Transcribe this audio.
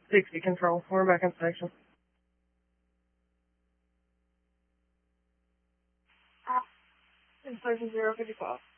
60 control. We're back in section. In section 055.